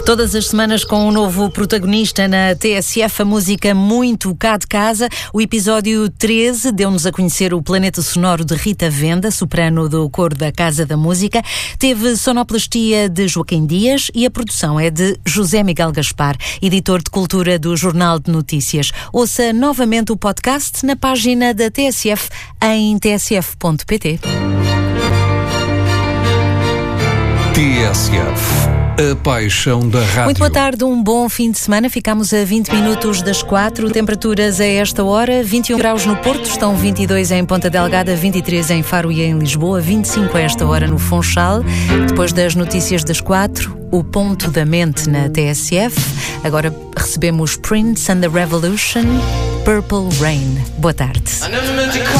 Todas as semanas com um novo protagonista na TSF, a música Muito Cá de Casa. O episódio 13 deu-nos a conhecer o planeta sonoro de Rita Venda, soprano do coro da Casa da Música. Teve sonoplastia de Joaquim Dias e a produção é de José Miguel Gaspar, editor de cultura do Jornal de Notícias. Ouça novamente o podcast na página da TSF em tsf.pt. TSF, a paixão da rádio. Muito boa tarde, um bom fim de semana. Ficamos a 20 minutos das 4. Temperaturas a esta hora: 21 graus no Porto, estão 22 em Ponta Delgada, 23 em Faro e em Lisboa, 25 a esta hora no Funchal. Depois das notícias das 4, o ponto da mente na TSF. Agora recebemos Prince and the Revolution, Purple Rain. Boa tarde.